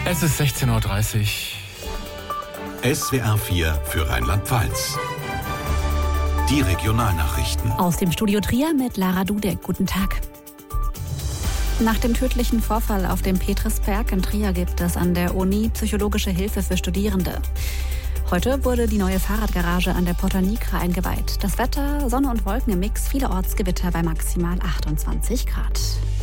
Es ist 16:30 Uhr. SWR 4 für Rheinland-Pfalz. Die Regionalnachrichten. Aus dem Studio Trier mit Lara Dudek. Guten Tag. Nach dem tödlichen Vorfall auf dem Petrisberg in Trier gibt es an der Uni psychologische Hilfe für Studierende. Heute wurde die neue Fahrradgarage an der Porta Nigra eingeweiht. Das Wetter, Sonne und Wolken im Mix, vielerorts Gewitter bei maximal 28 Grad.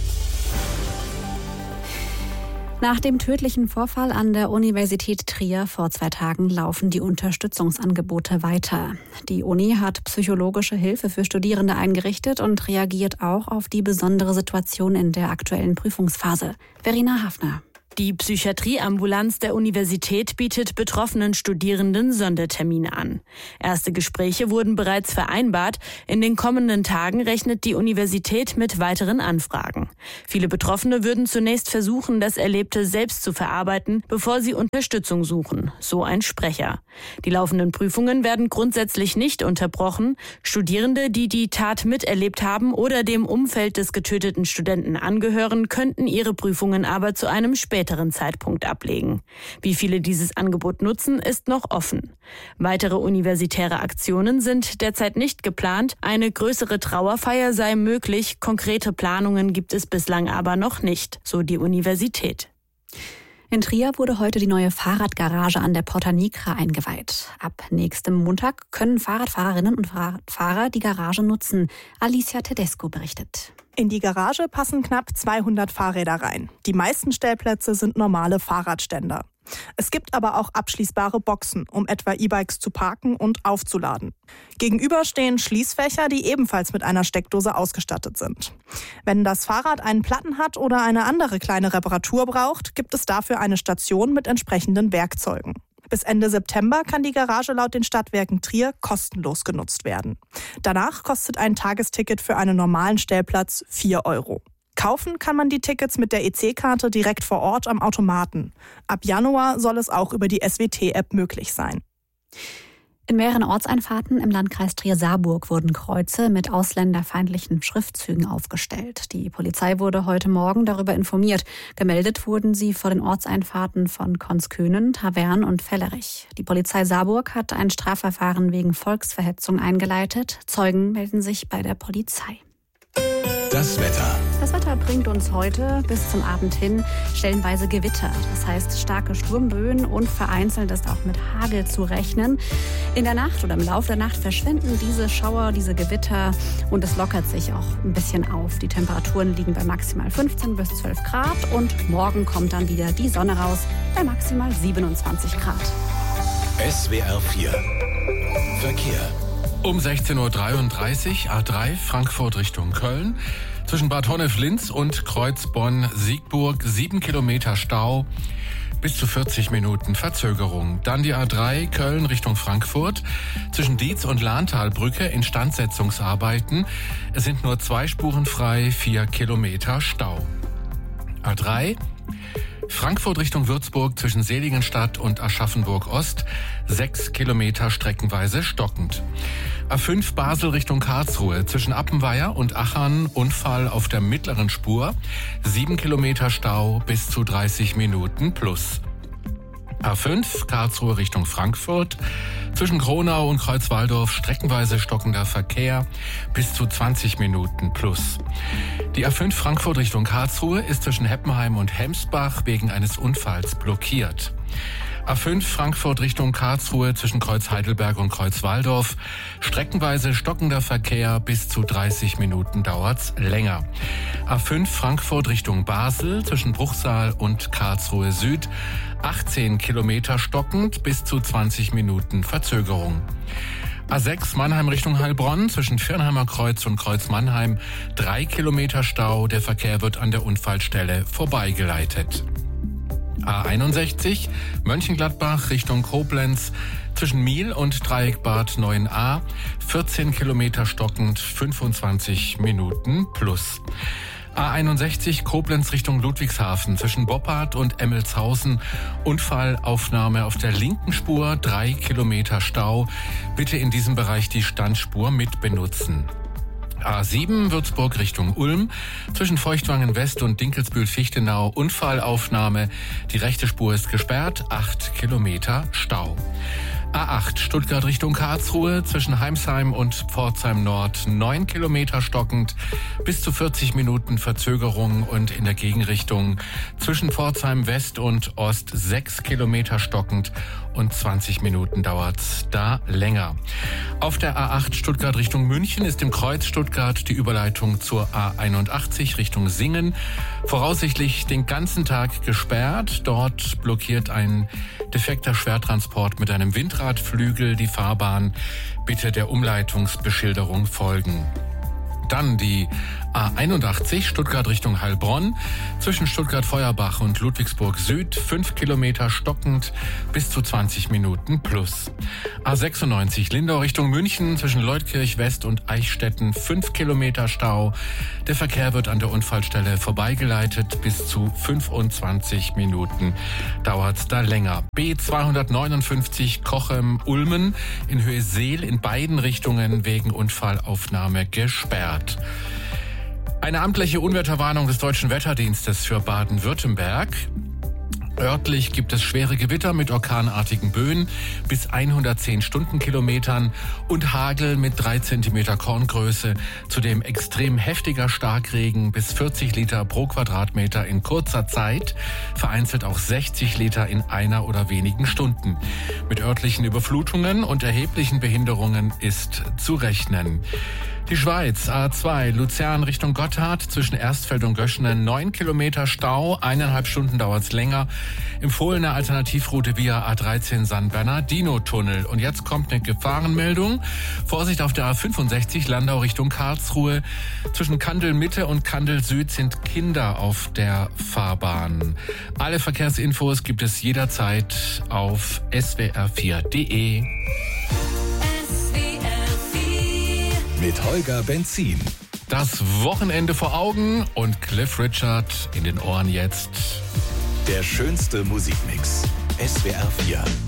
Nach dem tödlichen Vorfall an der Universität Trier vor 2 Tagen laufen die Unterstützungsangebote weiter. Die Uni hat psychologische Hilfe für Studierende eingerichtet und reagiert auch auf die besondere Situation in der aktuellen Prüfungsphase. Verena Hafner. Die Psychiatrieambulanz der Universität bietet betroffenen Studierenden Sondertermine an. Erste Gespräche wurden bereits vereinbart. In den kommenden Tagen rechnet die Universität mit weiteren Anfragen. Viele Betroffene würden zunächst versuchen, das Erlebte selbst zu verarbeiten, bevor sie Unterstützung suchen, so ein Sprecher. Die laufenden Prüfungen werden grundsätzlich nicht unterbrochen. Studierende, die die Tat miterlebt haben oder dem Umfeld des getöteten Studenten angehören, könnten ihre Prüfungen aber zu einem späteren Zeitpunkt ablegen. Wie viele dieses Angebot nutzen, ist noch offen. Weitere universitäre Aktionen sind derzeit nicht geplant. Eine größere Trauerfeier sei möglich. Konkrete Planungen gibt es bislang aber noch nicht, so die Universität. In Trier wurde heute die neue Fahrradgarage an der Porta Nigra eingeweiht. Ab nächstem Montag können Fahrradfahrerinnen und Fahrradfahrer die Garage nutzen. Alicia Tedesco berichtet. In die Garage passen knapp 200 Fahrräder rein. Die meisten Stellplätze sind normale Fahrradständer. Es gibt aber auch abschließbare Boxen, um etwa E-Bikes zu parken und aufzuladen. Gegenüber stehen Schließfächer, die ebenfalls mit einer Steckdose ausgestattet sind. Wenn das Fahrrad einen Platten hat oder eine andere kleine Reparatur braucht, gibt es dafür eine Station mit entsprechenden Werkzeugen. Bis Ende September kann die Garage laut den Stadtwerken Trier kostenlos genutzt werden. Danach kostet ein Tagesticket für einen normalen Stellplatz 4 €. Kaufen kann man die Tickets mit der EC-Karte direkt vor Ort am Automaten. Ab Januar soll es auch über die SWT-App möglich sein. In mehreren Ortseinfahrten im Landkreis Trier-Saarburg wurden Kreuze mit ausländerfeindlichen Schriftzügen aufgestellt. Die Polizei wurde heute Morgen darüber informiert. Gemeldet wurden sie vor den Ortseinfahrten von Konskönen, Tavern und Vellerich. Die Polizei Saarburg hat ein Strafverfahren wegen Volksverhetzung eingeleitet. Zeugen melden sich bei der Polizei. Das Wetter. Das Wetter bringt uns heute bis zum Abend hin stellenweise Gewitter. Das heißt starke Sturmböen und vereinzelt ist auch mit Hagel zu rechnen. In der Nacht oder im Laufe der Nacht verschwinden diese Schauer, diese Gewitter und es lockert sich auch ein bisschen auf. Die Temperaturen liegen bei maximal 15 bis 12 Grad und morgen kommt dann wieder die Sonne raus bei maximal 27 Grad. SWR 4 Verkehr. Um 16:33 Uhr A3 Frankfurt Richtung Köln. Zwischen Bad Honnef-Linz und Kreuzbonn-Siegburg 7 Kilometer Stau, bis zu 40 Minuten Verzögerung. Dann die A3 Köln Richtung Frankfurt. Zwischen Dietz und Lahntalbrücke Instandsetzungsarbeiten. Es sind nur 2 Spuren frei, 4 Kilometer Stau. A3 Frankfurt Richtung Würzburg zwischen Seligenstadt und Aschaffenburg-Ost 6 Kilometer streckenweise stockend. A5 Basel Richtung Karlsruhe zwischen Appenweier und Achern Unfall auf der mittleren Spur 7 Kilometer Stau bis zu 30 Minuten plus. A5 Karlsruhe Richtung Frankfurt zwischen Kronau und Kreuzwaldorf streckenweise stockender Verkehr bis zu 20 Minuten plus. Die A5 Frankfurt Richtung Karlsruhe ist zwischen Heppenheim und Hemsbach wegen eines Unfalls blockiert. A5 Frankfurt Richtung Karlsruhe zwischen Kreuz Heidelberg und Kreuzwaldorf streckenweise stockender Verkehr bis zu 30 Minuten dauert's länger. A5 Frankfurt Richtung Basel zwischen Bruchsal und Karlsruhe Süd 18 Kilometer stockend bis zu 20 Minuten Verzögerung. A6 Mannheim Richtung Heilbronn zwischen Firnheimer Kreuz und Kreuz Mannheim 3 Kilometer Stau. Der Verkehr wird an der Unfallstelle vorbeigeleitet. A61 Mönchengladbach Richtung Koblenz zwischen Miel und Dreieck Bad 9a 14 Kilometer stockend 25 Minuten plus. A61 Koblenz Richtung Ludwigshafen zwischen Boppard und Emmelshausen. Unfallaufnahme auf der linken Spur, 3 Kilometer Stau. Bitte in diesem Bereich die Standspur mit benutzen. A7 Würzburg Richtung Ulm. Zwischen Feuchtwangen West und Dinkelsbühl-Fichtenau Unfallaufnahme. Die rechte Spur ist gesperrt. 8 Kilometer Stau. A8 Stuttgart Richtung Karlsruhe, zwischen Heimsheim und Pforzheim Nord 9 Kilometer stockend, bis zu 40 Minuten Verzögerung, und in der Gegenrichtung zwischen Pforzheim West und Ost 6 Kilometer stockend und 20 Minuten dauert's da länger. Auf der A8 Stuttgart Richtung München ist im Kreuz Stuttgart die Überleitung zur A81 Richtung Singen voraussichtlich den ganzen Tag gesperrt. Dort blockiert ein defekter Schwertransport mit einem Windradflügel die Fahrbahn. Bitte der Umleitungsbeschilderung folgen. Dann die A81 Stuttgart Richtung Heilbronn, zwischen Stuttgart-Feuerbach und Ludwigsburg Süd 5 Kilometer stockend, bis zu 20 Minuten plus. A96 Lindau Richtung München, zwischen Leutkirch West und Eichstätten 5 Kilometer Stau. Der Verkehr wird an der Unfallstelle vorbeigeleitet, bis zu 25 Minuten dauert's da länger. B259 Kochem-Ulmen in Höhe Seel in beiden Richtungen wegen Unfallaufnahme gesperrt. Eine amtliche Unwetterwarnung des Deutschen Wetterdienstes für Baden-Württemberg. Örtlich gibt es schwere Gewitter mit orkanartigen Böen bis 110 Stundenkilometern und Hagel mit 3 Zentimeter Korngröße. Zudem extrem heftiger Starkregen bis 40 Liter pro Quadratmeter in kurzer Zeit, vereinzelt auch 60 Liter in einer oder wenigen Stunden. Mit örtlichen Überflutungen und erheblichen Behinderungen ist zu rechnen. Die Schweiz, A2, Luzern Richtung Gotthard, zwischen Erstfeld und Göschene 9 Kilometer Stau, 1,5 Stunden dauert's länger. Empfohlene Alternativroute via A13 San Bernardino-Tunnel. Und jetzt kommt eine Gefahrenmeldung. Vorsicht auf der A65 Landau Richtung Karlsruhe. Zwischen Kandel Mitte und Kandel Süd sind Kinder auf der Fahrbahn. Alle Verkehrsinfos gibt es jederzeit auf swr4.de. Mit Holger Benzin. Das Wochenende vor Augen und Cliff Richard in den Ohren jetzt. Der schönste Musikmix. SWR 4.